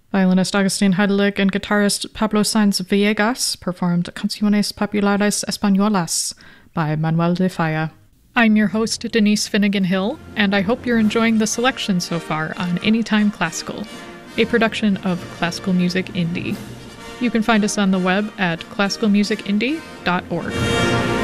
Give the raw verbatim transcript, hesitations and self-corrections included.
Violinist Agustin Heidelich and guitarist Pablo Sainz Villegas performed Canciones Populares Españolas by Manuel de Falla. I'm your host, Denise Finnegan-Hill, and I hope you're enjoying the selection so far on Anytime Classical, a production of Classical Music Indie. You can find us on the web at classical music indie dot org.